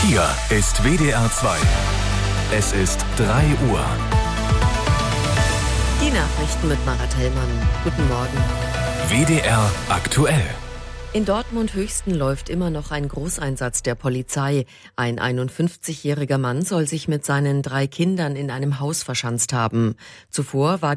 Hier ist WDR 2. Es ist 3 Uhr. Die Nachrichten mit Marat Hellmann. Guten Morgen. WDR aktuell. In Dortmund-Höchsten läuft immer noch ein Großeinsatz der Polizei. Ein 51-jähriger Mann soll sich mit seinen 3 Kindern in einem Haus verschanzt haben. Zuvor war